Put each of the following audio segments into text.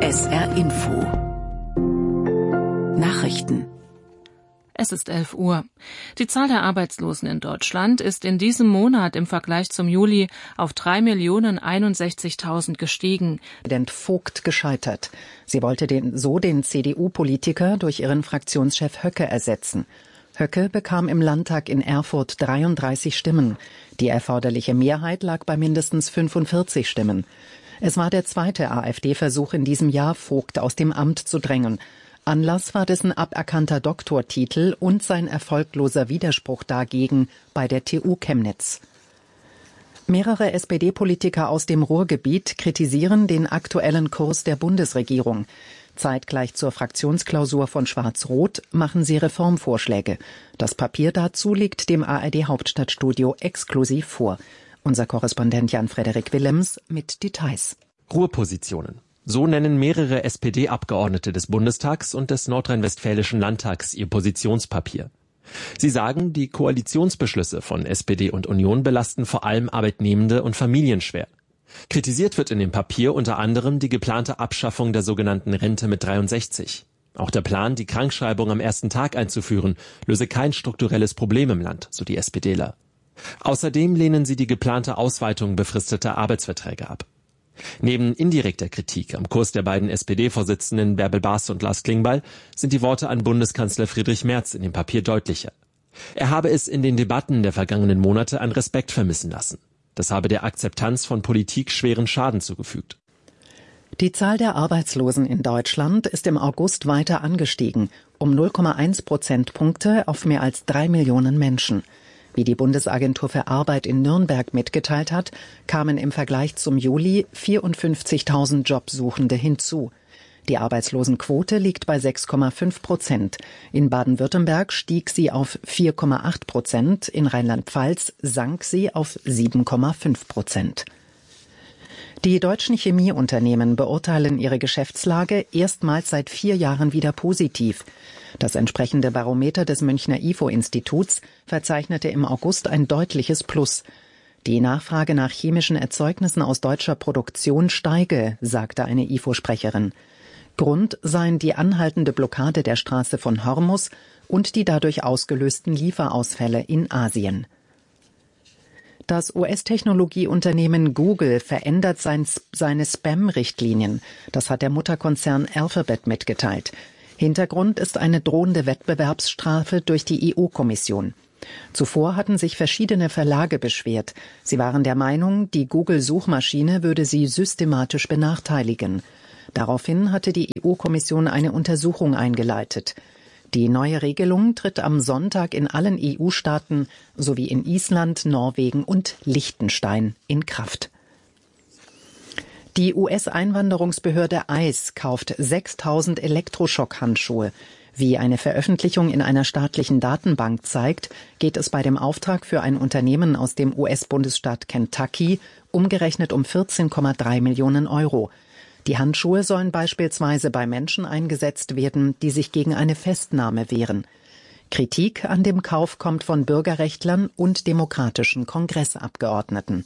SR Info. Nachrichten. Es ist 11 Uhr. Die Zahl der Arbeitslosen in Deutschland ist in diesem Monat im Vergleich zum Juli auf 3.061.000 gestiegen. Präsident Vogt gescheitert. Sie wollte den CDU-Politiker durch ihren Fraktionschef Höcke ersetzen. Höcke bekam im Landtag in Erfurt 33 Stimmen. Die erforderliche Mehrheit lag bei mindestens 45 Stimmen. Es war der zweite AfD-Versuch in diesem Jahr, Vogt aus dem Amt zu drängen. Anlass war dessen aberkannter Doktortitel und sein erfolgloser Widerspruch dagegen bei der TU Chemnitz. Mehrere SPD-Politiker aus dem Ruhrgebiet kritisieren den aktuellen Kurs der Bundesregierung. Zeitgleich zur Fraktionsklausur von Schwarz-Rot machen sie Reformvorschläge. Das Papier dazu liegt dem ARD-Hauptstadtstudio exklusiv vor. Unser Korrespondent Jan-Frederik Willems mit Details. Ruhrpositionen. So nennen mehrere SPD-Abgeordnete des Bundestags und des Nordrhein-Westfälischen Landtags ihr Positionspapier. Sie sagen, die Koalitionsbeschlüsse von SPD und Union belasten vor allem Arbeitnehmende und Familien schwer. Kritisiert wird in dem Papier unter anderem die geplante Abschaffung der sogenannten Rente mit 63. Auch der Plan, die Krankschreibung am ersten Tag einzuführen, löse kein strukturelles Problem im Land, so die SPDler. Außerdem lehnen sie die geplante Ausweitung befristeter Arbeitsverträge ab. Neben indirekter Kritik am Kurs der beiden SPD-Vorsitzenden Bärbel Baas und Lars Klingbeil sind die Worte an Bundeskanzler Friedrich Merz in dem Papier deutlicher. Er habe es in den Debatten der vergangenen Monate an Respekt vermissen lassen. Das habe der Akzeptanz von Politik schweren Schaden zugefügt. Die Zahl der Arbeitslosen in Deutschland ist im August weiter angestiegen, um 0,1 Prozentpunkte auf mehr als 3 Millionen Menschen. Wie die Bundesagentur für Arbeit in Nürnberg mitgeteilt hat, kamen im Vergleich zum Juli 54.000 Jobsuchende hinzu. Die Arbeitslosenquote liegt bei 6,5%. In Baden-Württemberg stieg sie auf 4,8%, in Rheinland-Pfalz sank sie auf 7,5%. Die deutschen Chemieunternehmen beurteilen ihre Geschäftslage erstmals seit 4 Jahren wieder positiv. Das entsprechende Barometer des Münchner IFO-Instituts verzeichnete im August ein deutliches Plus. Die Nachfrage nach chemischen Erzeugnissen aus deutscher Produktion steige, sagte eine IFO-Sprecherin. Grund seien die anhaltende Blockade der Straße von Hormuz und die dadurch ausgelösten Lieferausfälle in Asien. Das US-Technologieunternehmen Google verändert seine Spam-Richtlinien. Das hat der Mutterkonzern Alphabet mitgeteilt. Hintergrund ist eine drohende Wettbewerbsstrafe durch die EU-Kommission. Zuvor hatten sich verschiedene Verlage beschwert. Sie waren der Meinung, die Google-Suchmaschine würde sie systematisch benachteiligen. Daraufhin hatte die EU-Kommission eine Untersuchung eingeleitet. Die neue Regelung tritt am Sonntag in allen EU-Staaten sowie in Island, Norwegen und Liechtenstein in Kraft. Die US-Einwanderungsbehörde ICE kauft 6.000 Elektroschockhandschuhe. Wie eine Veröffentlichung in einer staatlichen Datenbank zeigt, geht es bei dem Auftrag für ein Unternehmen aus dem US-Bundesstaat Kentucky umgerechnet um 14,3 Millionen Euro. Die Handschuhe sollen beispielsweise bei Menschen eingesetzt werden, die sich gegen eine Festnahme wehren. Kritik an dem Kauf kommt von Bürgerrechtlern und demokratischen Kongressabgeordneten.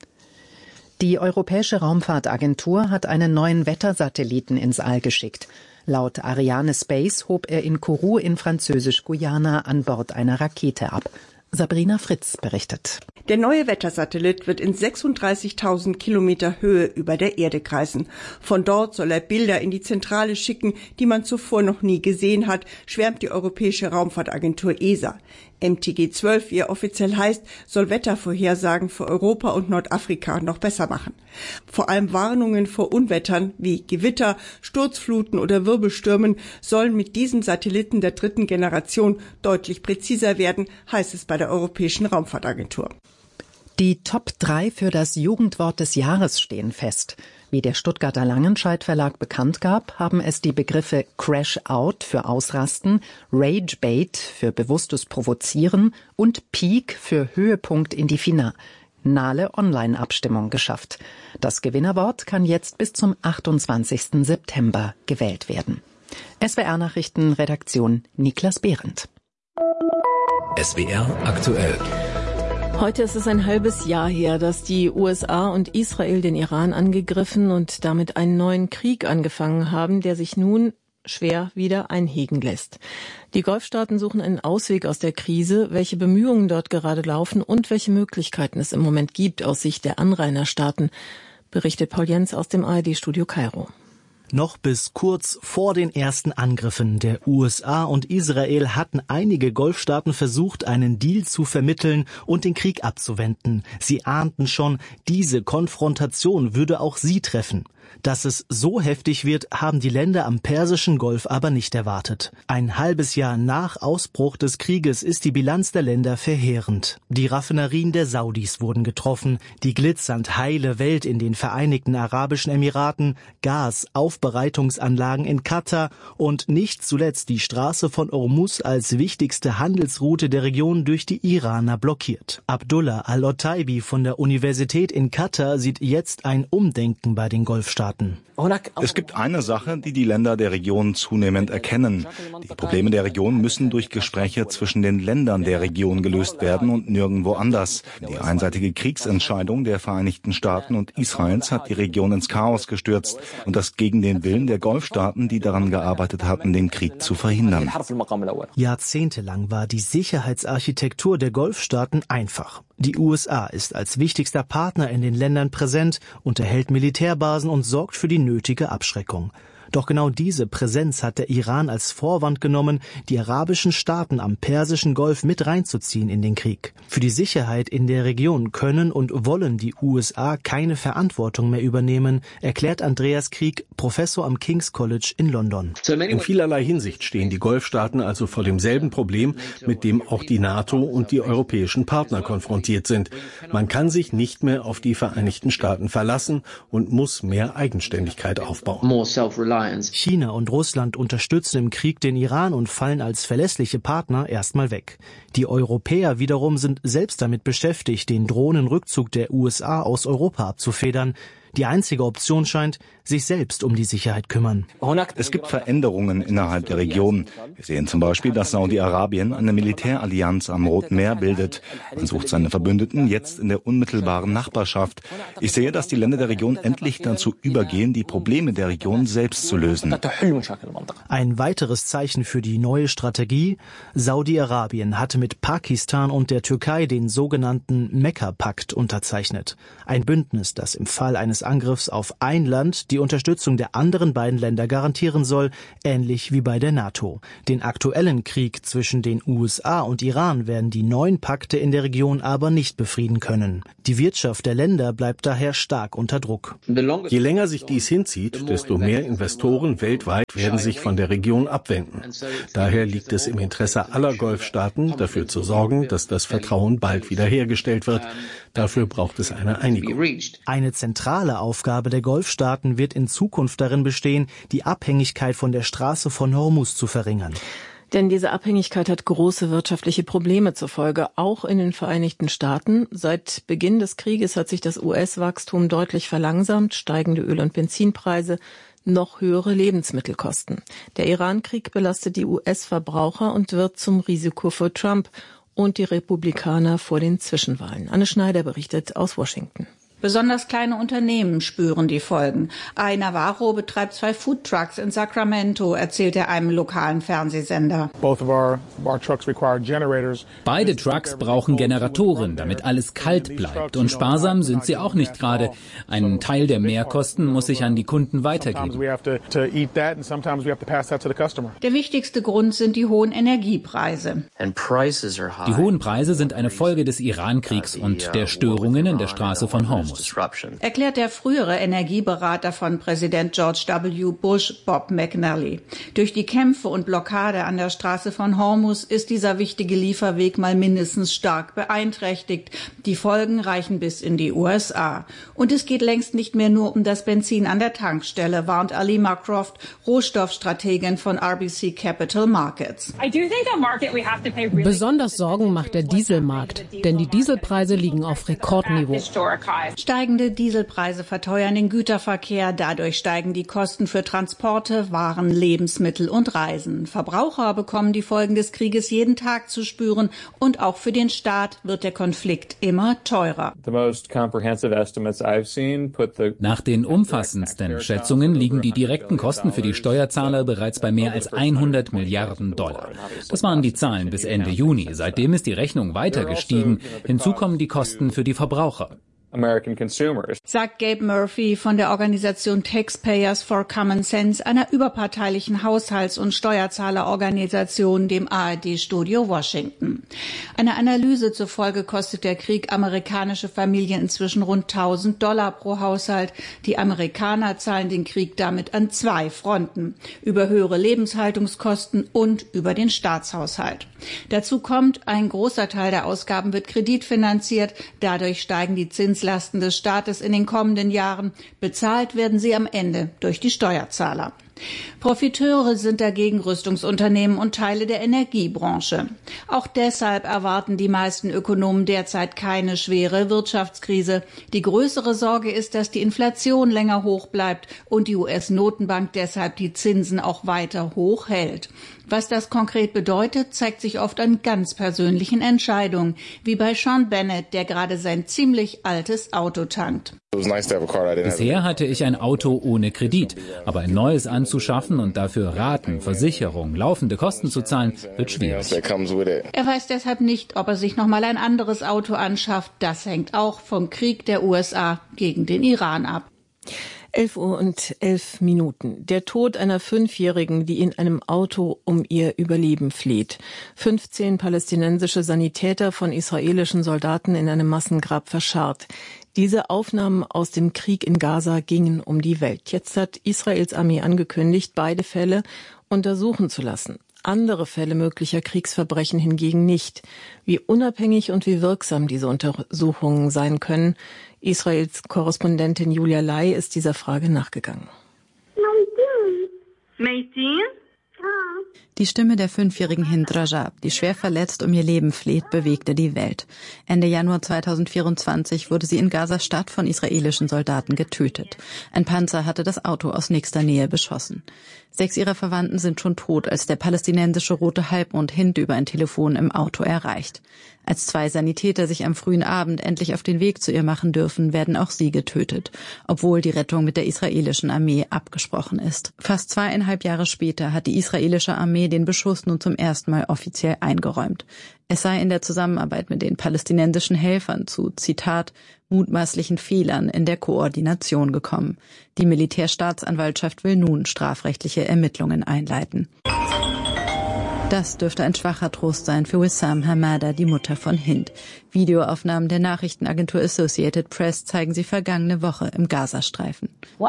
Die Europäische Raumfahrtagentur hat einen neuen Wettersatelliten ins All geschickt. Laut Ariane Space hob er in Kourou in Französisch-Guyana an Bord einer Rakete ab. Sabrina Fritz berichtet. Der neue Wettersatellit wird in 36.000 Kilometer Höhe über der Erde kreisen. Von dort soll er Bilder in die Zentrale schicken, die man zuvor noch nie gesehen hat, schwärmt die Europäische Raumfahrtagentur ESA. MTG-12, wie er offiziell heißt, soll Wettervorhersagen für Europa und Nordafrika noch besser machen. Vor allem Warnungen vor Unwettern wie Gewitter, Sturzfluten oder Wirbelstürmen sollen mit diesem Satelliten der 3. Generation deutlich präziser werden, heißt es bei der Europäischen Raumfahrtagentur. Die Top 3 für das Jugendwort des Jahres stehen fest. Wie der Stuttgarter Langenscheidt Verlag bekannt gab, haben es die Begriffe Crash Out für Ausrasten, Rage Bait für bewusstes Provozieren und Peak für Höhepunkt in die finale Online-Abstimmung geschafft. Das Gewinnerwort kann jetzt bis zum 28. September gewählt werden. SWR Nachrichten, Redaktion Niklas Behrendt. SWR aktuell. Heute ist es ein halbes Jahr her, dass die USA und Israel den Iran angegriffen und damit einen neuen Krieg angefangen haben, der sich nun schwer wieder einhegen lässt. Die Golfstaaten suchen einen Ausweg aus der Krise, welche Bemühungen dort gerade laufen und welche Möglichkeiten es im Moment gibt aus Sicht der Anrainerstaaten, berichtet Paul Jens aus dem ARD-Studio Kairo. Noch bis kurz vor den ersten Angriffen der USA und Israel hatten einige Golfstaaten versucht, einen Deal zu vermitteln und den Krieg abzuwenden. Sie ahnten schon, diese Konfrontation würde auch sie treffen. Dass es so heftig wird, haben die Länder am Persischen Golf aber nicht erwartet. Ein halbes Jahr nach Ausbruch des Krieges ist die Bilanz der Länder verheerend. Die Raffinerien der Saudis wurden getroffen, die glitzernd heile Welt in den Vereinigten Arabischen Emiraten, Gasaufbereitungsanlagen in Katar und nicht zuletzt die Straße von Hormuz als wichtigste Handelsroute der Region durch die Iraner blockiert. Abdullah Al-Otaibi von der Universität in Katar sieht jetzt ein Umdenken bei den Golfstaaten. Es gibt eine Sache, die die Länder der Region zunehmend erkennen. Die Probleme der Region müssen durch Gespräche zwischen den Ländern der Region gelöst werden und nirgendwo anders. Die einseitige Kriegsentscheidung der Vereinigten Staaten und Israels hat die Region ins Chaos gestürzt und das gegen den Willen der Golfstaaten, die daran gearbeitet hatten, den Krieg zu verhindern. Jahrzehntelang war die Sicherheitsarchitektur der Golfstaaten einfach. Die USA ist als wichtigster Partner in den Ländern präsent, unterhält Militärbasen und sorgt für die nötige Abschreckung. Doch genau diese Präsenz hat der Iran als Vorwand genommen, die arabischen Staaten am Persischen Golf mit reinzuziehen in den Krieg. Für die Sicherheit in der Region können und wollen die USA keine Verantwortung mehr übernehmen, erklärt Andreas Krieg, Professor am King's College in London. In vielerlei Hinsicht stehen die Golfstaaten also vor demselben Problem, mit dem auch die NATO und die europäischen Partner konfrontiert sind. Man kann sich nicht mehr auf die Vereinigten Staaten verlassen und muss mehr Eigenständigkeit aufbauen. China und Russland unterstützen im Krieg den Iran und fallen als verlässliche Partner erstmal weg. Die Europäer wiederum sind selbst damit beschäftigt, den drohenden Rückzug der USA aus Europa abzufedern. Die einzige Option scheint, sich selbst um die Sicherheit kümmern. Es gibt Veränderungen innerhalb der Region. Wir sehen zum Beispiel, dass Saudi-Arabien eine Militärallianz am Roten Meer bildet. Man sucht seine Verbündeten jetzt in der unmittelbaren Nachbarschaft. Ich sehe, dass die Länder der Region endlich dazu übergehen, die Probleme der Region selbst zu lösen. Ein weiteres Zeichen für die neue Strategie: Saudi-Arabien hatte mit Pakistan und der Türkei den sogenannten Mekka-Pakt unterzeichnet. Ein Bündnis, das im Fall eines Angriffs auf ein Land die Unterstützung der anderen beiden Länder garantieren soll, ähnlich wie bei der NATO. Den aktuellen Krieg zwischen den USA und Iran werden die neuen Pakte in der Region aber nicht befrieden können. Die Wirtschaft der Länder bleibt daher stark unter Druck. Je länger sich dies hinzieht, desto mehr Investoren weltweit werden sich von der Region abwenden. Daher liegt es im Interesse aller Golfstaaten, dafür zu sorgen, dass das Vertrauen bald wiederhergestellt wird. Dafür braucht es eine Einigung. Eine zentrale Aufgabe der Golfstaaten wird in Zukunft darin bestehen, die Abhängigkeit von der Straße von Hormuz zu verringern. Denn diese Abhängigkeit hat große wirtschaftliche Probleme zur Folge, auch in den Vereinigten Staaten. Seit Beginn des Krieges hat sich das US-Wachstum deutlich verlangsamt, steigende Öl- und Benzinpreise, noch höhere Lebensmittelkosten. Der Iran-Krieg belastet die US-Verbraucher und wird zum Risiko für Trump und die Republikaner vor den Zwischenwahlen. Anne Schneider berichtet aus Washington. Besonders kleine Unternehmen spüren die Folgen. Ai Navarro betreibt 2 Foodtrucks in Sacramento, erzählt er einem lokalen Fernsehsender. Beide Trucks brauchen Generatoren, damit alles kalt bleibt. Und sparsam sind sie auch nicht gerade. Einen Teil der Mehrkosten muss ich an die Kunden weitergeben. Der wichtigste Grund sind die hohen Energiepreise. Die hohen Preise sind eine Folge des Iran-Kriegs und der Störungen in der Straße von Hormuz. Erklärt der frühere Energieberater von Präsident George W. Bush, Bob McNally. Durch die Kämpfe und Blockade an der Straße von Hormuz ist dieser wichtige Lieferweg mal mindestens stark beeinträchtigt. Die Folgen reichen bis in die USA. Und es geht längst nicht mehr nur um das Benzin an der Tankstelle, warnt Alima Croft, Rohstoffstrategin von RBC Capital Markets. Besonders Sorgen macht der Dieselmarkt, denn die Dieselpreise liegen auf Rekordniveau. Steigende Dieselpreise verteuern den Güterverkehr. Dadurch steigen die Kosten für Transporte, Waren, Lebensmittel und Reisen. Verbraucher bekommen die Folgen des Krieges jeden Tag zu spüren. Und auch für den Staat wird der Konflikt immer teurer. Nach den umfassendsten Schätzungen liegen die direkten Kosten für die Steuerzahler bereits bei mehr als 100 Milliarden $. Das waren die Zahlen bis Ende Juni. Seitdem ist die Rechnung weiter gestiegen. Hinzu kommen die Kosten für die Verbraucher. Sagt Gabe Murphy von der Organisation Taxpayers for Common Sense, einer überparteilichen Haushalts- und Steuerzahlerorganisation, dem ARD-Studio Washington. Eine Analyse zufolge kostet der Krieg amerikanische Familien inzwischen rund $1.000 pro Haushalt. Die Amerikaner zahlen den Krieg damit an 2 Fronten: über höhere Lebenshaltungskosten und über den Staatshaushalt. Dazu kommt, ein großer Teil der Ausgaben wird kreditfinanziert. Dadurch steigen die Zinslasten des Staates in den kommenden Jahren. Bezahlt werden sie am Ende durch die Steuerzahler. Profiteure sind dagegen Rüstungsunternehmen und Teile der Energiebranche. Auch deshalb erwarten die meisten Ökonomen derzeit keine schwere Wirtschaftskrise. Die größere Sorge ist, dass die Inflation länger hoch bleibt und die US-Notenbank deshalb die Zinsen auch weiter hoch hält. Was das konkret bedeutet, zeigt sich oft an ganz persönlichen Entscheidungen, wie bei Sean Bennett, der gerade sein ziemlich altes Auto tankt. Bisher hatte ich ein Auto ohne Kredit, aber ein neues anzuschaffen und dafür Raten, Versicherung, laufende Kosten zu zahlen, wird schwierig. Er weiß deshalb nicht, ob er sich nochmal ein anderes Auto anschafft. Das hängt auch vom Krieg der USA gegen den Iran ab. 11:11 Uhr. Der Tod einer 5-Jährigen, die in einem Auto um ihr Überleben fleht. 15 palästinensische Sanitäter von israelischen Soldaten in einem Massengrab verscharrt. Diese Aufnahmen aus dem Krieg in Gaza gingen um die Welt. Jetzt hat Israels Armee angekündigt, beide Fälle untersuchen zu lassen. Andere Fälle möglicher Kriegsverbrechen hingegen nicht. Wie unabhängig und wie wirksam diese Untersuchungen sein können, Israels Korrespondentin Julia Lai ist dieser Frage nachgegangen. Die Stimme der 5-jährigen Hind Rajab, die schwer verletzt um ihr Leben fleht, bewegte die Welt. Ende Januar 2024 wurde sie in Gaza-Stadt von israelischen Soldaten getötet. Ein Panzer hatte das Auto aus nächster Nähe beschossen. 6 ihrer Verwandten sind schon tot, als der palästinensische Rote Halbmond Hind über ein Telefon im Auto erreicht. Als 2 Sanitäter sich am frühen Abend endlich auf den Weg zu ihr machen dürfen, werden auch sie getötet, obwohl die Rettung mit der israelischen Armee abgesprochen ist. Fast 2,5 Jahre später hat die israelische Armee den Beschuss nun zum ersten Mal offiziell eingeräumt. Es sei in der Zusammenarbeit mit den palästinensischen Helfern zu, Zitat, mutmaßlichen Fehlern in der Koordination gekommen. Die Militärstaatsanwaltschaft will nun strafrechtliche Ermittlungen einleiten. Das dürfte ein schwacher Trost sein für Wissam Hamada, die Mutter von Hind. Videoaufnahmen der Nachrichtenagentur Associated Press zeigen sie vergangene Woche im Gazastreifen.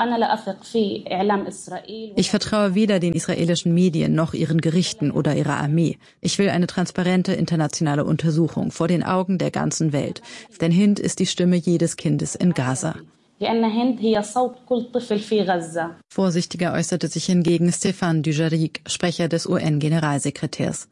Ich vertraue weder den israelischen Medien noch ihren Gerichten oder ihrer Armee. Ich will eine transparente internationale Untersuchung vor den Augen der ganzen Welt. Denn Hind ist die Stimme jedes Kindes in Gaza. Vorsichtiger äußerte sich hingegen Stéphane Dujarric, Sprecher des UN-Generalsekretärs.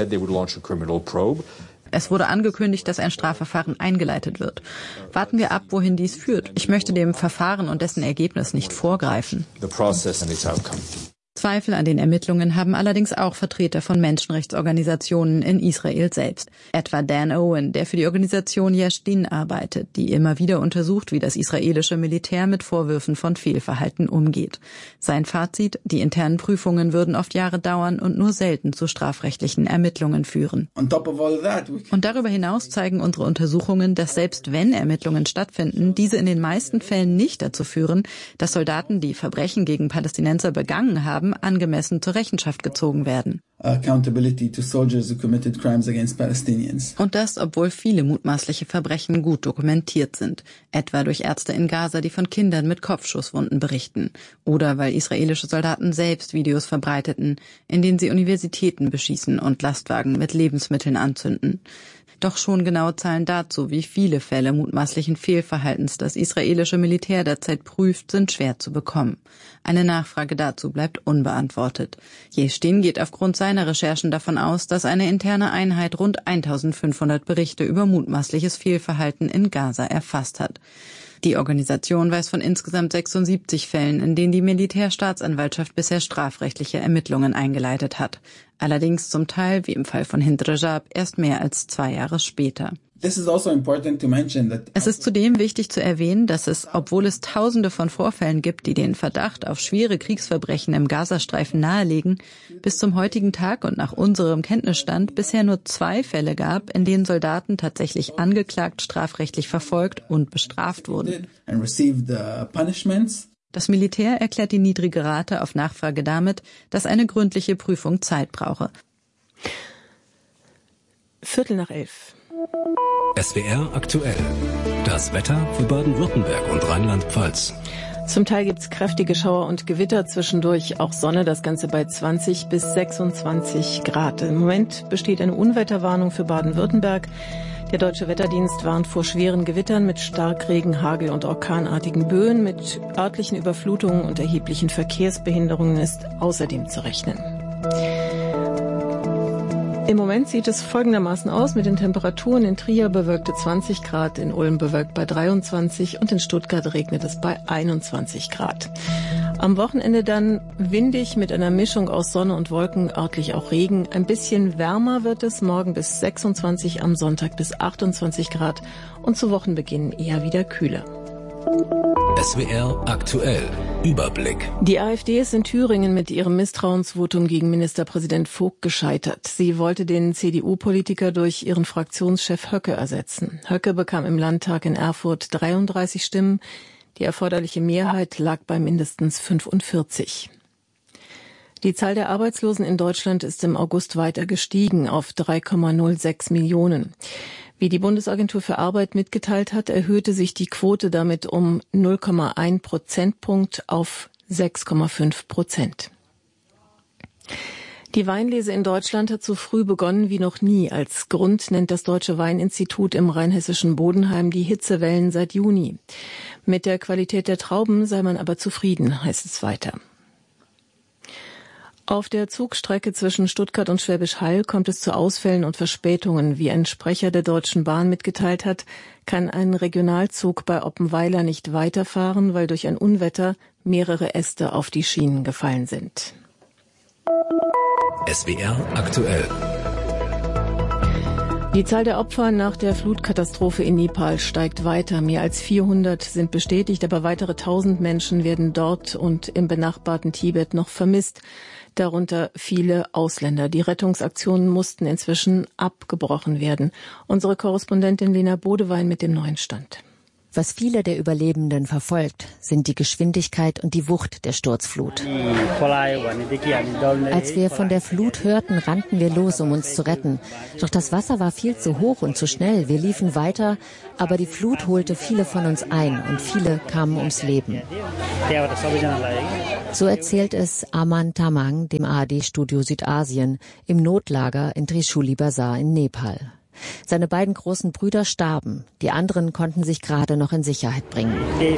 Es wurde angekündigt, dass ein Strafverfahren eingeleitet wird. Warten wir ab, wohin dies führt. Ich möchte dem Verfahren und dessen Ergebnis nicht vorgreifen. Zweifel an den Ermittlungen haben allerdings auch Vertreter von Menschenrechtsorganisationen in Israel selbst. Etwa Dan Owen, der für die Organisation Yesh Din arbeitet, die immer wieder untersucht, wie das israelische Militär mit Vorwürfen von Fehlverhalten umgeht. Sein Fazit: Die internen Prüfungen würden oft Jahre dauern und nur selten zu strafrechtlichen Ermittlungen führen. Und darüber hinaus zeigen unsere Untersuchungen, dass selbst wenn Ermittlungen stattfinden, diese in den meisten Fällen nicht dazu führen, dass Soldaten, die Verbrechen gegen Palästinenser begangen haben, angemessen zur Rechenschaft gezogen werden. Und das, obwohl viele mutmaßliche Verbrechen gut dokumentiert sind. Etwa durch Ärzte in Gaza, die von Kindern mit Kopfschusswunden berichten. Oder weil israelische Soldaten selbst Videos verbreiteten, in denen sie Universitäten beschießen und Lastwagen mit Lebensmitteln anzünden. Doch schon genaue Zahlen dazu, wie viele Fälle mutmaßlichen Fehlverhaltens das israelische Militär derzeit prüft, sind schwer zu bekommen. Eine Nachfrage dazu bleibt unbeantwortet. Yesh Din geht aufgrund seiner Recherchen davon aus, dass eine interne Einheit rund 1500 Berichte über mutmaßliches Fehlverhalten in Gaza erfasst hat. Die Organisation weiß von insgesamt 76 Fällen, in denen die Militärstaatsanwaltschaft bisher strafrechtliche Ermittlungen eingeleitet hat. Allerdings zum Teil, wie im Fall von Hind Rajab, erst mehr als 2 Jahre später. Es ist zudem wichtig zu erwähnen, dass es, obwohl es Tausende von Vorfällen gibt, die den Verdacht auf schwere Kriegsverbrechen im Gazastreifen nahelegen, bis zum heutigen Tag und nach unserem Kenntnisstand bisher nur 2 Fälle gab, in denen Soldaten tatsächlich angeklagt, strafrechtlich verfolgt und bestraft wurden. Das Militär erklärt die niedrige Rate auf Nachfrage damit, dass eine gründliche Prüfung Zeit brauche. 11:15. SWR aktuell. Das Wetter für Baden-Württemberg und Rheinland-Pfalz. Zum Teil gibt's kräftige Schauer und Gewitter, zwischendurch auch Sonne, das Ganze bei 20 bis 26 Grad. Im Moment besteht eine Unwetterwarnung für Baden-Württemberg. Der Deutsche Wetterdienst warnt vor schweren Gewittern mit Starkregen, Hagel und orkanartigen Böen. Mit örtlichen Überflutungen und erheblichen Verkehrsbehinderungen ist außerdem zu rechnen. Im Moment sieht es folgendermaßen aus mit den Temperaturen. In Trier bewölkte 20 Grad, in Ulm bewölkt bei 23 und in Stuttgart regnet es bei 21 Grad. Am Wochenende dann windig mit einer Mischung aus Sonne und Wolken, örtlich auch Regen. Ein bisschen wärmer wird es, morgen bis 26, am Sonntag bis 28 Grad und zu Wochenbeginn eher wieder kühler. SWR aktuell. Überblick. Die AfD ist in Thüringen mit ihrem Misstrauensvotum gegen Ministerpräsident Vogt gescheitert. Sie wollte den CDU-Politiker durch ihren Fraktionschef Höcke ersetzen. Höcke bekam im Landtag in Erfurt 33 Stimmen. Die erforderliche Mehrheit lag bei mindestens 45. Die Zahl der Arbeitslosen in Deutschland ist im August weiter gestiegen auf 3,06 Millionen. Wie die Bundesagentur für Arbeit mitgeteilt hat, erhöhte sich die Quote damit um 0,1 Prozentpunkt auf 6,5%. Die Weinlese in Deutschland hat so früh begonnen wie noch nie. Als Grund nennt das Deutsche Weininstitut im rheinhessischen Bodenheim die Hitzewellen seit Juni. Mit der Qualität der Trauben sei man aber zufrieden, heißt es weiter. Auf der Zugstrecke zwischen Stuttgart und Schwäbisch Hall kommt es zu Ausfällen und Verspätungen. Wie ein Sprecher der Deutschen Bahn mitgeteilt hat, kann ein Regionalzug bei Oppenweiler nicht weiterfahren, weil durch ein Unwetter mehrere Äste auf die Schienen gefallen sind. SWR aktuell. Die Zahl der Opfer nach der Flutkatastrophe in Nepal steigt weiter. Mehr als 400 sind bestätigt, aber weitere 1000 Menschen werden dort und im benachbarten Tibet noch vermisst. Darunter viele Ausländer. Die Rettungsaktionen mussten inzwischen abgebrochen werden. Unsere Korrespondentin Lena Bodewein mit dem neuen Stand. Was viele der Überlebenden verfolgt, sind die Geschwindigkeit und die Wucht der Sturzflut. Als wir von der Flut hörten, rannten wir los, um uns zu retten. Doch das Wasser war viel zu hoch und zu schnell. Wir liefen weiter, aber die Flut holte viele von uns ein und viele kamen ums Leben. So erzählt es Aman Tamang, dem ARD-Studio Südasien, im Notlager in Trishuli Bazar in Nepal. Seine beiden großen Brüder starben, die anderen konnten sich gerade noch in Sicherheit bringen.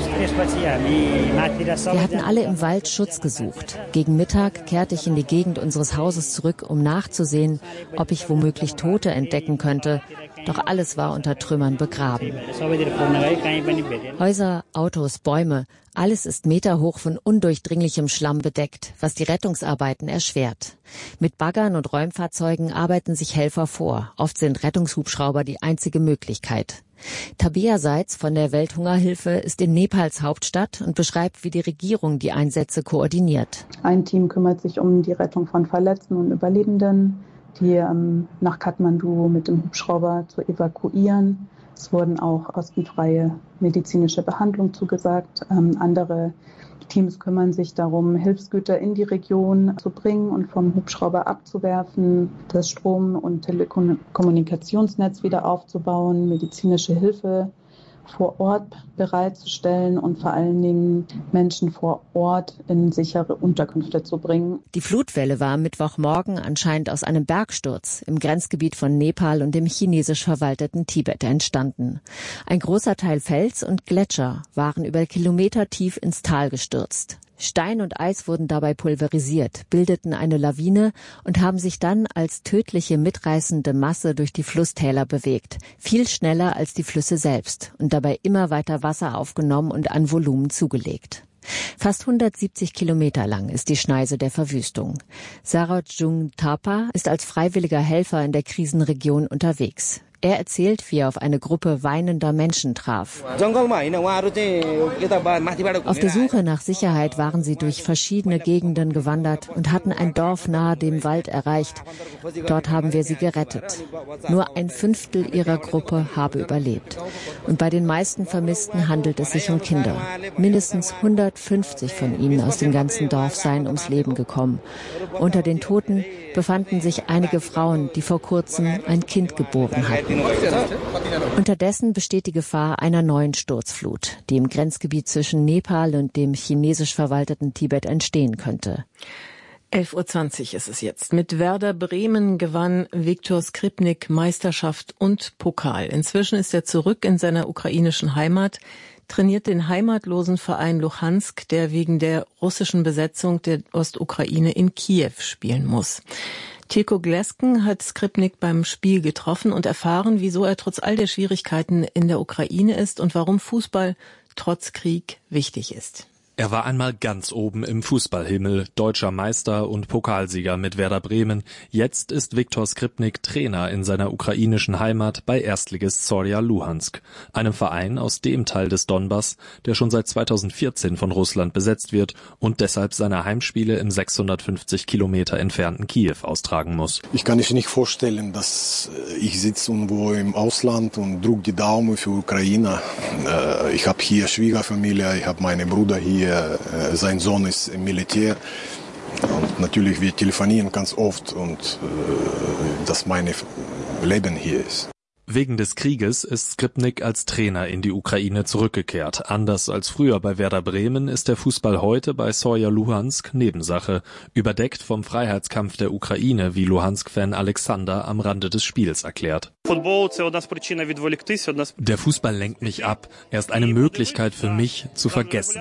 Wir hatten alle im Wald Schutz gesucht. Gegen Mittag kehrte ich in die Gegend unseres Hauses zurück, um nachzusehen, ob ich womöglich Tote entdecken könnte. Doch alles war unter Trümmern begraben. Häuser, Autos, Bäume, alles ist meterhoch von undurchdringlichem Schlamm bedeckt, was die Rettungsarbeiten erschwert. Mit Baggern und Räumfahrzeugen arbeiten sich Helfer vor. Oft sind Rettungshubschrauber die einzige Möglichkeit. Tabea Seitz von der Welthungerhilfe ist in Nepals Hauptstadt und beschreibt, wie die Regierung die Einsätze koordiniert. Ein Team kümmert sich um die Rettung von Verletzten und Überlebenden, die nach Kathmandu mit dem Hubschrauber zu evakuieren. Es wurden auch kostenfreie medizinische Behandlung zugesagt. Andere Teams kümmern sich darum, Hilfsgüter in die Region zu bringen und vom Hubschrauber abzuwerfen, das Strom- und Telekommunikationsnetz wieder aufzubauen, medizinische Hilfe vor Ort bereitzustellen und vor allen Dingen Menschen vor Ort in sichere Unterkünfte zu bringen. Die Flutwelle war am Mittwochmorgen anscheinend aus einem Bergsturz im Grenzgebiet von Nepal und dem chinesisch verwalteten Tibet entstanden. Ein großer Teil Fels und Gletscher waren über Kilometer tief ins Tal gestürzt. Stein und Eis wurden dabei pulverisiert, bildeten eine Lawine und haben sich dann als tödliche mitreißende Masse durch die Flusstäler bewegt, viel schneller als die Flüsse selbst und dabei immer weiter Wasser aufgenommen und an Volumen zugelegt. Fast 170 Kilometer lang ist die Schneise der Verwüstung. Sarojung Thapa ist als freiwilliger Helfer in der Krisenregion unterwegs. Er erzählt, wie er auf eine Gruppe weinender Menschen traf. Auf der Suche nach Sicherheit waren sie durch verschiedene Gegenden gewandert und hatten ein Dorf nahe dem Wald erreicht. Dort haben wir sie gerettet. Nur 1/5 ihrer Gruppe habe überlebt. Und bei den meisten Vermissten handelt es sich um Kinder. Mindestens 150 von ihnen aus dem ganzen Dorf seien ums Leben gekommen. Unter den Toten befanden sich einige Frauen, die vor kurzem ein Kind geboren hatten. Unterdessen besteht die Gefahr einer neuen Sturzflut, die im Grenzgebiet zwischen Nepal und dem chinesisch verwalteten Tibet entstehen könnte. 11:20 Uhr ist es jetzt. Mit Werder Bremen gewann Viktor Skripnik Meisterschaft und Pokal. Inzwischen ist er zurück in seiner ukrainischen Heimat, trainiert den heimatlosen Verein Luhansk, der wegen der russischen Besetzung der Ostukraine in Kiew spielen muss. Tilko Glesken hat Skripnik beim Spiel getroffen und erfahren, wieso er trotz all der Schwierigkeiten in der Ukraine ist und warum Fußball trotz Krieg wichtig ist. Er war einmal ganz oben im Fußballhimmel, deutscher Meister und Pokalsieger mit Werder Bremen. Jetzt ist Viktor Skripnik Trainer in seiner ukrainischen Heimat bei Erstligist Zorya Luhansk, einem Verein aus dem Teil des Donbass, der schon seit 2014 von Russland besetzt wird und deshalb seine Heimspiele im 650 Kilometer entfernten Kiew austragen muss. Ich kann mir nicht vorstellen, dass ich sitze irgendwo im Ausland und drücke die Daumen für Ukraine. Ich habe hier Schwiegerfamilie, ich habe meinen Bruder hier. Sein Sohn ist im Militär und natürlich wir telefonieren ganz oft und dass mein Leben hier ist. Wegen des Krieges ist Skripnik als Trainer in die Ukraine zurückgekehrt. Anders als früher bei Werder Bremen ist der Fußball heute bei Zorya Luhansk Nebensache, überdeckt vom Freiheitskampf der Ukraine, wie Luhansk-Fan Alexander am Rande des Spiels erklärt. Der Fußball lenkt mich ab. Er ist eine Möglichkeit für mich zu vergessen.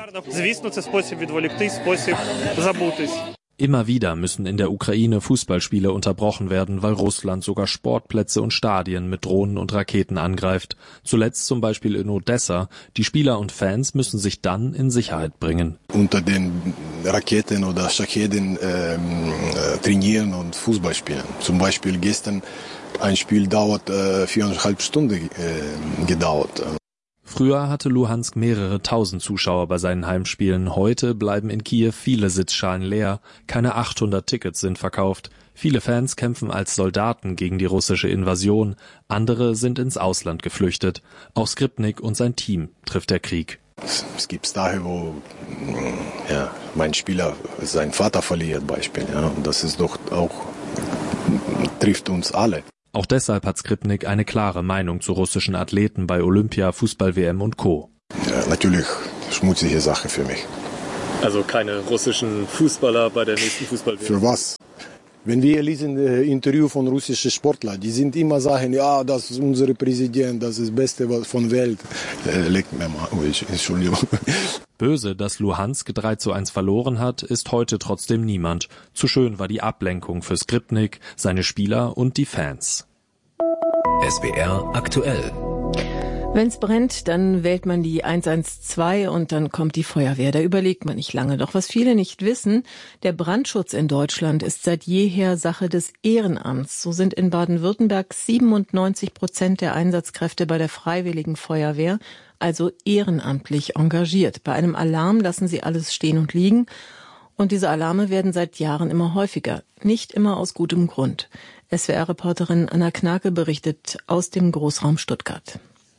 Immer wieder müssen in der Ukraine Fußballspiele unterbrochen werden, weil Russland sogar Sportplätze und Stadien mit Drohnen und Raketen angreift. Zuletzt zum Beispiel in Odessa. Die Spieler und Fans müssen sich dann in Sicherheit bringen. Unter den Raketen oder Schacheten trainieren und Fußball spielen. Zum Beispiel gestern ein Spiel dauert 4,5 Stunden gedauert. Früher hatte Luhansk mehrere tausend Zuschauer bei seinen Heimspielen. Heute bleiben in Kiew viele Sitzschalen leer. Keine 800 Tickets sind verkauft. Viele Fans kämpfen als Soldaten gegen die russische Invasion. Andere sind ins Ausland geflüchtet. Auch Skripnik und sein Team trifft der Krieg. Es gibt Tage, wo mein Spieler seinen Vater verliert, Beispiel. Ja, und das ist doch auch, trifft uns alle. Auch deshalb hat Skripnik eine klare Meinung zu russischen Athleten bei Olympia, Fußball-WM und Co. Ja, natürlich schmutzige Sache für mich. Also keine russischen Fußballer bei der nächsten Fußball-WM? Für was? Wenn wir lesen Interview von russischen Sportlern, die sind immer sagen, ja, das ist unser Präsident, das ist das Beste von der Welt. Legt mir mal, Entschuldigung. Böse, dass Luhansk 3:1 verloren hat, ist heute trotzdem niemand. Zu schön war die Ablenkung für Skripnik, seine Spieler und die Fans. SWR aktuell. Wenn's brennt, dann wählt man die 112 und dann kommt die Feuerwehr. Da überlegt man nicht lange. Doch was viele nicht wissen, der Brandschutz in Deutschland ist seit jeher Sache des Ehrenamts. So sind in Baden-Württemberg 97% der Einsatzkräfte bei der Freiwilligen Feuerwehr, also ehrenamtlich engagiert. Bei einem Alarm lassen sie alles stehen und liegen. Und diese Alarme werden seit Jahren immer häufiger. Nicht immer aus gutem Grund. SWR-Reporterin Anna Knake berichtet aus dem Großraum Stuttgart.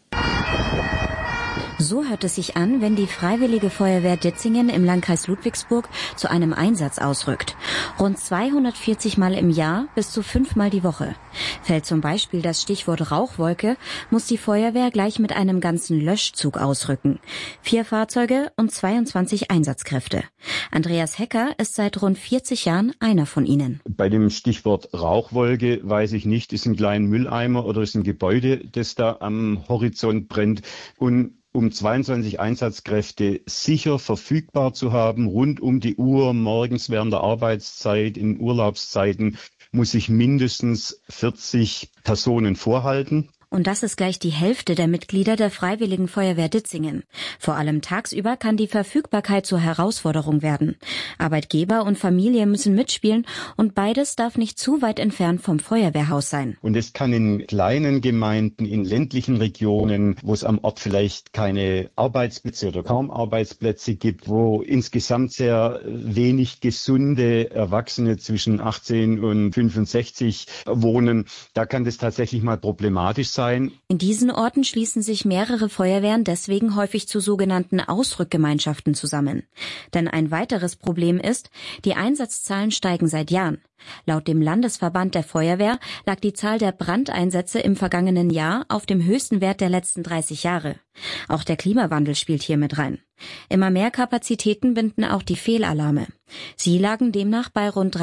So hört es sich an, wenn die Freiwillige Feuerwehr Ditzingen im Landkreis Ludwigsburg zu einem Einsatz ausrückt. Rund 240 Mal im Jahr bis zu 5 Mal die Woche. Fällt zum Beispiel das Stichwort Rauchwolke, muss die Feuerwehr gleich mit einem ganzen Löschzug ausrücken. 4 Fahrzeuge und 22 Einsatzkräfte. Andreas Hecker ist seit rund 40 Jahren einer von ihnen. Bei dem Stichwort Rauchwolke weiß ich nicht, ist ein kleiner Mülleimer oder ist ein Gebäude, das da am Horizont brennt. Und um 22 Einsatzkräfte sicher verfügbar zu haben, rund um die Uhr, morgens während der Arbeitszeit, in Urlaubszeiten, muss ich mindestens 40 Personen vorhalten. Und das ist gleich die Hälfte der Mitglieder der Freiwilligen Feuerwehr Ditzingen. Vor allem tagsüber kann die Verfügbarkeit zur Herausforderung werden. Arbeitgeber und Familie müssen mitspielen und beides darf nicht zu weit entfernt vom Feuerwehrhaus sein. Und es kann in kleinen Gemeinden, in ländlichen Regionen, wo es am Ort vielleicht keine Arbeitsplätze oder kaum Arbeitsplätze gibt, wo insgesamt sehr wenig gesunde Erwachsene zwischen 18 und 65 wohnen, da kann das tatsächlich mal problematisch sein. In diesen Orten schließen sich mehrere Feuerwehren deswegen häufig zu sogenannten Ausrückgemeinschaften zusammen. Denn ein weiteres Problem ist, die Einsatzzahlen steigen seit Jahren. Laut dem Landesverband der Feuerwehr lag die Zahl der Brandeinsätze im vergangenen Jahr auf dem höchsten Wert der letzten 30 Jahre. Auch der Klimawandel spielt hier mit rein. Immer mehr Kapazitäten binden auch die Fehlalarme. Sie lagen demnach bei rund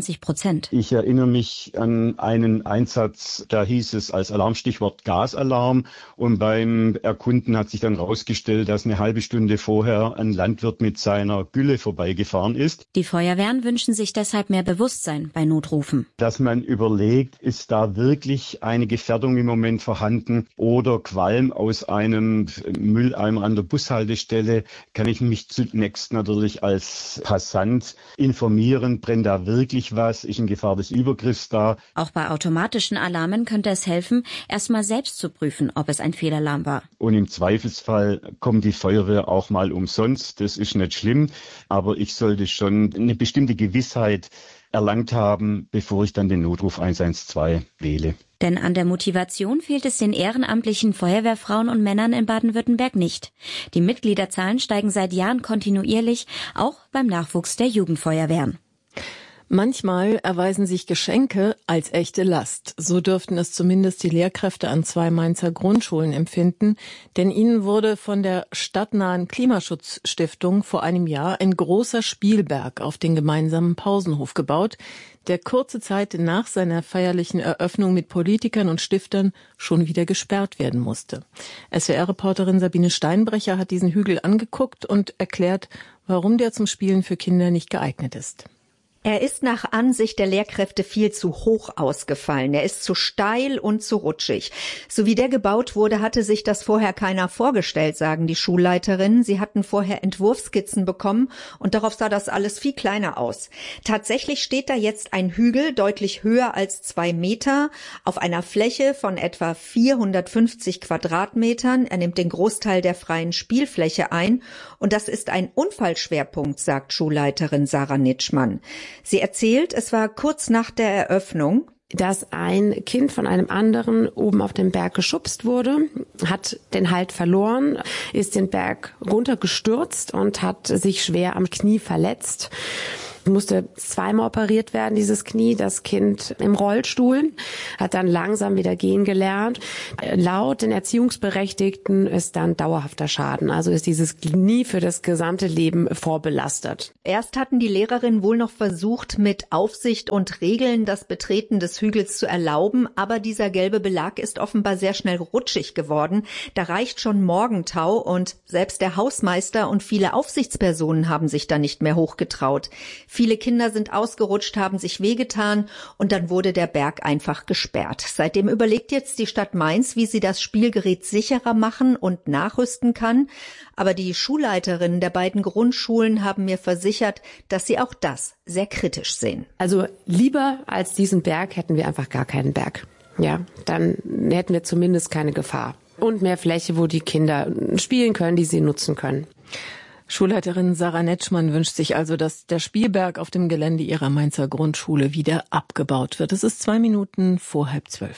23%. Ich erinnere mich an einen Einsatz, da hieß es als Alarmstichwort Gasalarm und beim Erkunden hat sich dann herausgestellt, dass eine halbe Stunde vorher ein Landwirt mit seiner Gülle vorbeigefahren ist. Die Feuerwehren wünschen sich deshalb mehr Bewusstsein bei Notrufen. Dass man überlegt, ist da wirklich eine Gefährdung im Moment vorhanden oder Qualm aus einem Mülleimer an der Bushaltestelle, kann ich mich zunächst natürlich als Passant informieren, brennt da wirklich was, ist in Gefahr des Übergriffs da. Auch bei automatischen Alarmen könnte es helfen, erstmal selbst zu prüfen, ob es ein Fehlalarm war. Und im Zweifelsfall kommt die Feuerwehr auch mal umsonst, das ist nicht schlimm, aber ich sollte schon eine bestimmte Gewissheit erlangt haben, bevor ich dann den Notruf 112 wähle. Denn an der Motivation fehlt es den ehrenamtlichen Feuerwehrfrauen und Männern in Baden-Württemberg nicht. Die Mitgliederzahlen steigen seit Jahren kontinuierlich, auch beim Nachwuchs der Jugendfeuerwehren. Manchmal erweisen sich Geschenke als echte Last. So dürften es zumindest die Lehrkräfte an 2 Mainzer Grundschulen empfinden, denn ihnen wurde von der stadtnahen Klimaschutzstiftung vor einem Jahr ein großer Spielberg auf den gemeinsamen Pausenhof gebaut, der kurze Zeit nach seiner feierlichen Eröffnung mit Politikern und Stiftern schon wieder gesperrt werden musste. SWR-Reporterin Sabine Steinbrecher hat diesen Hügel angeguckt und erklärt, warum der zum Spielen für Kinder nicht geeignet ist. Er ist nach Ansicht der Lehrkräfte viel zu hoch ausgefallen. Er ist zu steil und zu rutschig. So wie der gebaut wurde, hatte sich das vorher keiner vorgestellt, sagen die Schulleiterinnen. Sie hatten vorher Entwurfskizzen bekommen und darauf sah das alles viel kleiner aus. Tatsächlich steht da jetzt ein Hügel, deutlich höher als 2 Meter, auf einer Fläche von etwa 450 Quadratmetern. Er nimmt den Großteil der freien Spielfläche ein und das ist ein Unfallschwerpunkt, sagt Schulleiterin Sarah Nitschmann. Sie erzählt, es war kurz nach der Eröffnung, dass ein Kind von einem anderen oben auf den Berg geschubst wurde, hat den Halt verloren, ist den Berg runtergestürzt und hat sich schwer am Knie verletzt. Musste 2-mal operiert werden, dieses Knie, das Kind im Rollstuhl, hat dann langsam wieder gehen gelernt. Laut den Erziehungsberechtigten ist dann dauerhafter Schaden, also ist dieses Knie für das gesamte Leben vorbelastet. Erst hatten die Lehrerinnen wohl noch versucht, mit Aufsicht und Regeln das Betreten des Hügels zu erlauben, aber dieser gelbe Belag ist offenbar sehr schnell rutschig geworden. Da reicht schon Morgentau und selbst der Hausmeister und viele Aufsichtspersonen haben sich da nicht mehr hochgetraut. Viele Kinder sind ausgerutscht, haben sich wehgetan und dann wurde der Berg einfach gesperrt. Seitdem überlegt jetzt die Stadt Mainz, wie sie das Spielgerät sicherer machen und nachrüsten kann. Aber die Schulleiterinnen der beiden Grundschulen haben mir versichert, dass sie auch das sehr kritisch sehen. Also lieber als diesen Berg hätten wir einfach gar keinen Berg. Ja, dann hätten wir zumindest keine Gefahr. Und mehr Fläche, wo die Kinder spielen können, die sie nutzen können. Schulleiterin Sarah Nitschmann wünscht sich also, dass der Spielberg auf dem Gelände ihrer Mainzer Grundschule wieder abgebaut wird. Es ist 2 Minuten vor 11:30.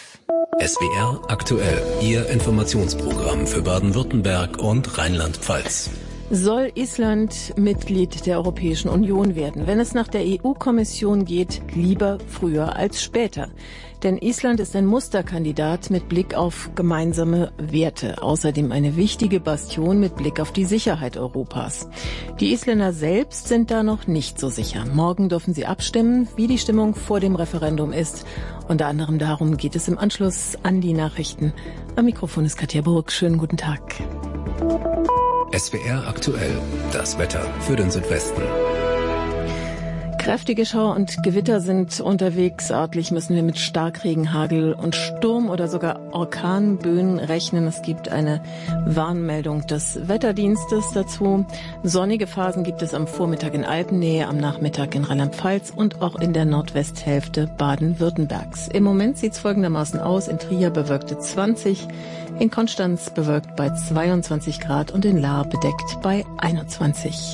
SWR aktuell, Ihr Informationsprogramm für Baden-Württemberg und Rheinland-Pfalz. Soll Island Mitglied der Europäischen Union werden? Wenn es nach der EU-Kommission geht, lieber früher als später. Denn Island ist ein Musterkandidat mit Blick auf gemeinsame Werte. Außerdem eine wichtige Bastion mit Blick auf die Sicherheit Europas. Die Isländer selbst sind da noch nicht so sicher. Morgen dürfen sie abstimmen, wie die Stimmung vor dem Referendum ist. Unter anderem darum geht es im Anschluss an die Nachrichten. Am Mikrofon ist Katja Burg. Schönen guten Tag. SWR aktuell, das Wetter für den Südwesten. Kräftige Schauer und Gewitter sind unterwegs. Örtlich müssen wir mit Starkregen, Hagel und Sturm oder sogar Orkanböen rechnen. Es gibt eine Warnmeldung des Wetterdienstes dazu. Sonnige Phasen gibt es am Vormittag in Alpennähe, am Nachmittag in Rheinland-Pfalz und auch in der Nordwesthälfte Baden-Württembergs. Im Moment sieht es folgendermaßen aus. In Trier bewölkte 20, in Konstanz bewölkt bei 22 Grad und in Lahr bedeckt bei 21.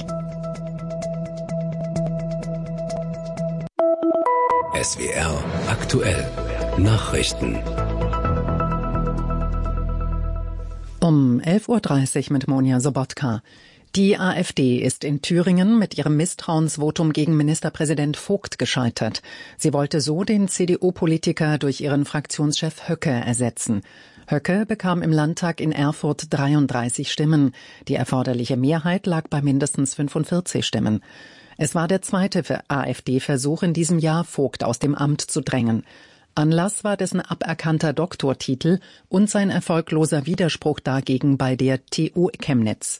SWR aktuell. Nachrichten. Um 11.30 Uhr mit Monja Sobotka. Die AfD ist in Thüringen mit ihrem Misstrauensvotum gegen Ministerpräsident Vogt gescheitert. Sie wollte so den CDU-Politiker durch ihren Fraktionschef Höcke ersetzen. Höcke bekam im Landtag in Erfurt 33 Stimmen. Die erforderliche Mehrheit lag bei mindestens 45 Stimmen. Es war der zweite AfD-Versuch in diesem Jahr, Vogt aus dem Amt zu drängen. Anlass war dessen aberkannter Doktortitel und sein erfolgloser Widerspruch dagegen bei der TU Chemnitz.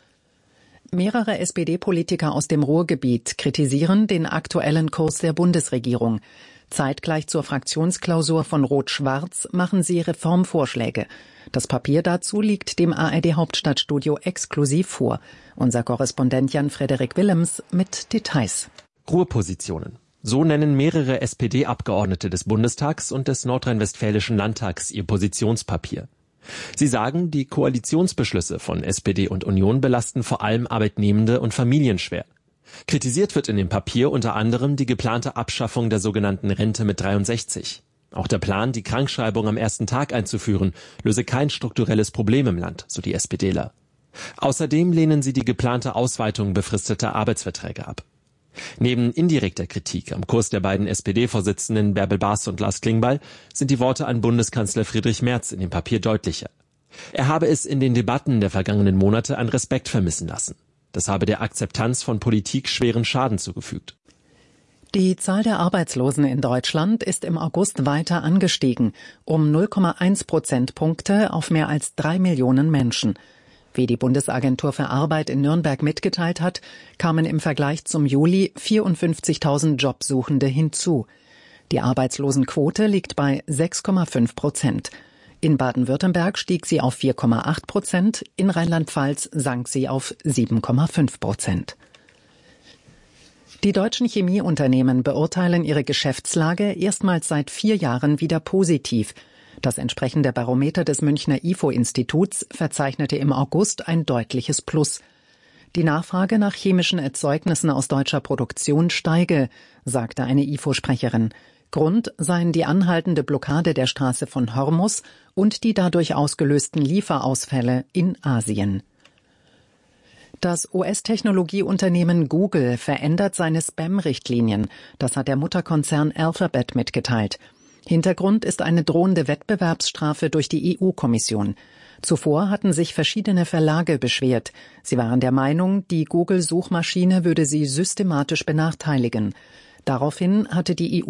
Mehrere SPD-Politiker aus dem Ruhrgebiet kritisieren den aktuellen Kurs der Bundesregierung. Zeitgleich zur Fraktionsklausur von Rot-Schwarz machen sie Reformvorschläge. Das Papier dazu liegt dem ARD-Hauptstadtstudio exklusiv vor. Unser Korrespondent Jan-Frederik Willems mit Details. Ruhepositionen. So nennen mehrere SPD-Abgeordnete des Bundestags und des Nordrhein-Westfälischen Landtags ihr Positionspapier. Sie sagen, die Koalitionsbeschlüsse von SPD und Union belasten vor allem Arbeitnehmende und Familien schwer. Kritisiert wird in dem Papier unter anderem die geplante Abschaffung der sogenannten Rente mit 63. Auch der Plan, die Krankschreibung am ersten Tag einzuführen, löse kein strukturelles Problem im Land, so die SPDler. Außerdem lehnen sie die geplante Ausweitung befristeter Arbeitsverträge ab. Neben indirekter Kritik am Kurs der beiden SPD-Vorsitzenden Bärbel Baas und Lars Klingbeil sind die Worte an Bundeskanzler Friedrich Merz in dem Papier deutlicher. Er habe es in den Debatten der vergangenen Monate an Respekt vermissen lassen. Das habe der Akzeptanz von Politik schweren Schaden zugefügt. Die Zahl der Arbeitslosen in Deutschland ist im August weiter angestiegen, um 0,1 Prozentpunkte auf mehr als 3 Millionen Menschen. Wie die Bundesagentur für Arbeit in Nürnberg mitgeteilt hat, kamen im Vergleich zum Juli 54.000 Jobsuchende hinzu. Die Arbeitslosenquote liegt bei 6,5%. In Baden-Württemberg stieg sie auf 4,8%, in Rheinland-Pfalz sank sie auf 7,5%. Die deutschen Chemieunternehmen beurteilen ihre Geschäftslage erstmals seit 4 Jahren wieder positiv. Das entsprechende Barometer des Münchner IFO-Instituts verzeichnete im August ein deutliches Plus. Die Nachfrage nach chemischen Erzeugnissen aus deutscher Produktion steige, sagte eine IFO-Sprecherin. Grund seien die anhaltende Blockade der Straße von Hormuz und die dadurch ausgelösten Lieferausfälle in Asien. Das US-Technologieunternehmen Google verändert seine Spam-Richtlinien. Das hat der Mutterkonzern Alphabet mitgeteilt. Hintergrund ist eine drohende Wettbewerbsstrafe durch die EU-Kommission. Zuvor hatten sich verschiedene Verlage beschwert. Sie waren der Meinung, die Google-Suchmaschine würde sie systematisch benachteiligen. Daraufhin hatte die EU